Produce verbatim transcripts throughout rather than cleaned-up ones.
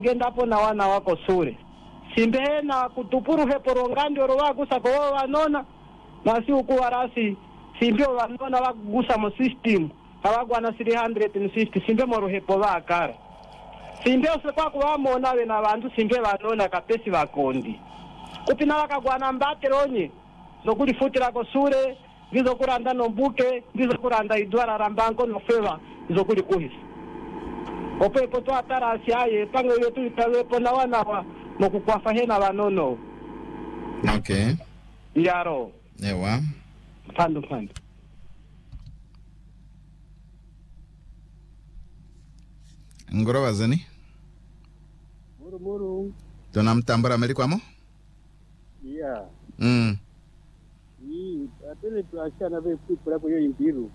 genda po na wana wako sure simbe na kutupuru heporongandi oro wagusa ko wanona na si ukuwa rasi simbe wanona wagusa mo system abagwa na three hundred fifty simbe mo hepo bakara simbe ose kwa kuwamona we na bantu simbe banona kapesi bakondi kupina wakagwana mbateronye zo kulifutira ko sure ndizo kuranda no buke ndizo kuranda idwara rambanko no feva ndizo kuli kuhisi ope poto atarasi aye pango yetu itawepo na wana wa mokukwafa hena banono. Okay. Yaro. Ewa. Pando pando. Ngoro wazani? Muru muru. Tunamtambara melikwamo? Yeah. Mm. Hii atele tuashana ve kupura kwa hiyo imbiru.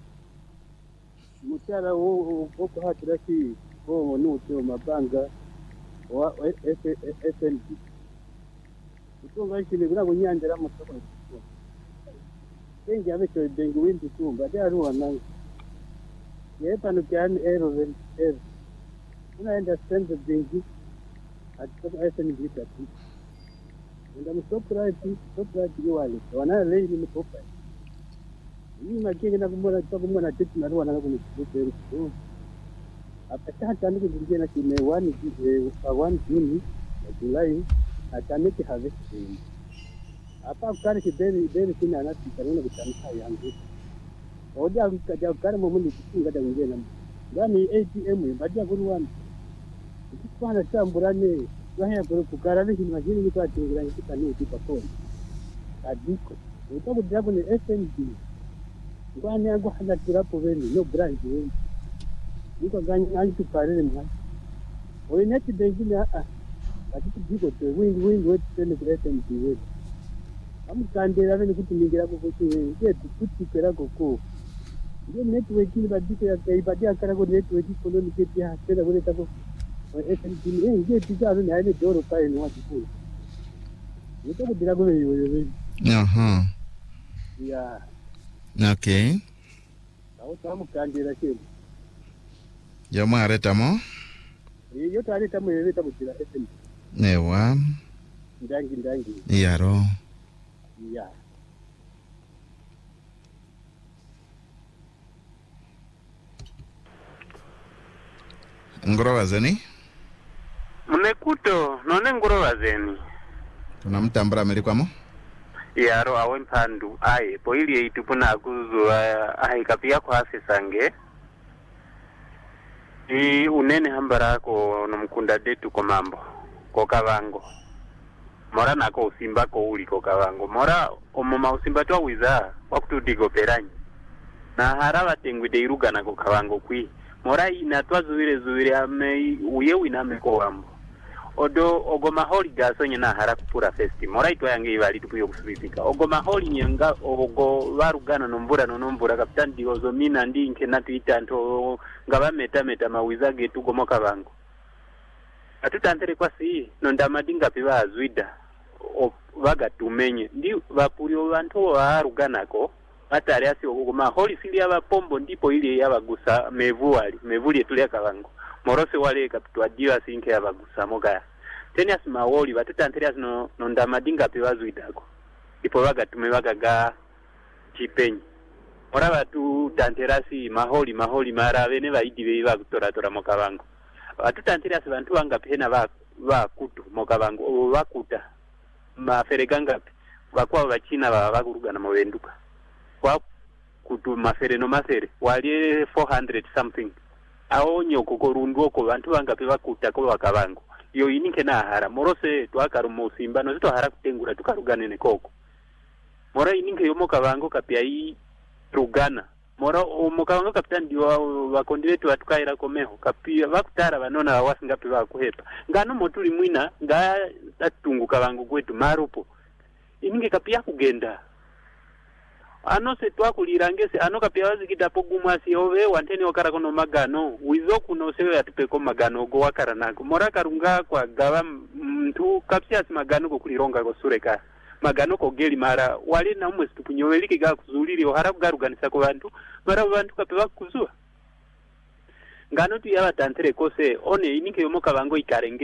Mutara wo oko hatiraki wo nuto mabanga wa S N P. Utunga ikile bila kunyanjira mutoko. Dengi abecho dengi windu tumba daru wananga. Yepa nukiani ero ven ero. Una understand the dengi at S N P tatu. Nda msoprati soprati wale wana lei ni mkopa. Ni makenge na kumona tukumona titu na ruwa na kumsukuru tu. Apata hata ndio ndio na kimewani one June na July atameki harvest. Hapa ukari kibeni beni kina na tikaruna kutamka yangu. Odia mkaja ukari mumu kitunga da ngena. Ndani A T M badia kuruwana. Kifana tamburane wahaya kukara ni majini ni kwa tingira ni kitani tipa kwa. Adiko. Utabu jabu ni S N P. Kwani yangu hana tirapo veni no branch veni. Niko ganyi anti parele mwa. Oye neti bengine ah. Ati diko to wing wing wet tene S N P veni. Amukandera veni kutumingira ko kuti nge kutikera koko. Nge network ni badiko ya kaibadia kara ko network ko ni kiti ha tena ko tako S N P ni nge tikazo ni ale doro kai ni watu ko. Niko kudira ko yo yo. Aha. Ya. Okay. Au tamu kandira kile. Ya mareta mo? Iyo tari tamu yele tamu kila S N P. Ewa. Ndangi ndangi. Yaro. Ya. Ngoro wazani? Munekuto none ngoro wazeni. Tunamtambara melikwamo? Yaro awe mpandu aye poili eitu puna kuzu ahe kapia kwa asisange. Ni unene hambara ko nomkunda detu ko mambo ko kavango. Mora nako usimba ko uli ko kavango. Mora omoma usimba twa wiza wakutudigo peranyi. Na haraba tengwide iruga na ko kavango kwi. Mora ina twa zuwire zuwire ame uyewi na me ko wambo. Odo ogoma holi gasonye na hara kupura festi. Mora itwa yange ibali tupuyo kusubizika. Ogoma holi nyenga ogo varugana nombura no nombura kapitani diozo mina ndi nke natu itanto ngaba meta meta mawiza getu gomo kavango. Atutantere kwa si nonda madinga piwa azwida o vaga tumenye ndi vapulio vantu varugana ko atari asi ogoma holi sili aba pombo ndipo ile yabagusa mevuali mevuli etulia kavango. Morose wale kapitwa diwa sinke yabagusa mogaya. Teni asima woli batutantere asino nonda madinga piwa zwidako. Ipo waga tumewaga ga chipenyi. Mora batu tanterasi maholi maholi mara bene baidi beiba kutora tora mokavango. Batu tanterasi bantu wanga pena ba ba kutu mokavango bakuta. Mafere gangapi bakwa bachina babakurugana mobenduka. Kwa kutu mafere no mafere wali four hundred something. Aho nyoko korundu ko bantu banga pe bakuta ko bakavango. Yo ininke na hara morose twakaro musimba no zito hara kutengura tukarugane ne koko. Mora ininke yo mokavango kapia i rugana. Mora o mokavango kapitani diwa bakondire tu atukaira komeho kapia bakutara banona wasinga pe bakuhepa. Ngano motuli mwina nga tatungu kavango kwetu marupo. Ininke kapia kugenda. Ano se twakulirangese ano kapia wazikita pogumwasi ove wanteni wakara kono magano wizo kuno sewe atupeko magano go wakara nako mora karunga kwa gawa mtu kapsia si magano ko kulironga ko sureka magano ko geli mara wale na umwe situpunyoweliki ga kuzuliri ohara kugaruganisa ko bantu mara bantu kapewa kuzua ngano tu yaba tantere kose one inike yomo kabango ikarenge